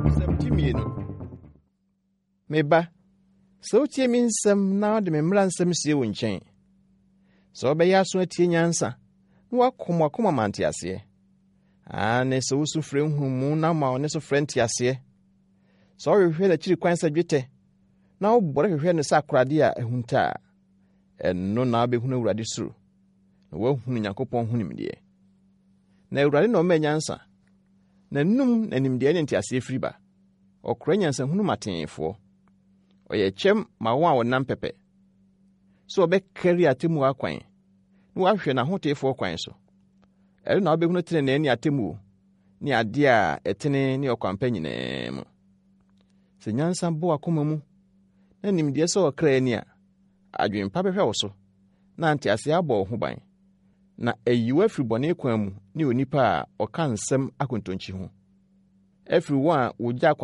Semtimieno. Meba, so tie mi nsɛm na ɔde me mmra nsɛm sie wo nkyɛn. So ɔbɛyɛ aso atie nyansa, na wakoma mante aseɛ. Ne so wusu frɛ nhumu na ma ɔne so frɛ nte aseɛ. So ɔhwehwɛ n'akyiri kwan sɛ dwetɛ, na wobɔre hwehwɛ no sɛ akorade a ahunta. Ɛno na wobɛhunu Awurade soro, na wahunu Nyankopɔn ho nimdeɛ. Na Awurade na ɔma nyansa, na num na nimdeɛ ne nte aseɛ firi ba. Ɔkora nyansa hunu matenfoɔ. Ɔyɛ kyɛm ma wɔn a wɔnam pɛpɛ. So ɔbɛkari atemmu akwan, na wahwɛ n'ahotefoɔ kwan so. Ɛno na wobɛhunu tenenee ne atemmu, ne ade a ɛtene ne ɔkwampa nyinaa mu. Sɛ nyansa bɔ akoma mu, na nimdeɛ sɛ ɔkra ani a, adwempa bɛhwɛ wo so, na nte ase abɔ wo ho ban. Na ayiwa afiri bɔne kwan mu ne onipa a ɔka nsɛm akontonkyi ho. Afiri wɔn a wogya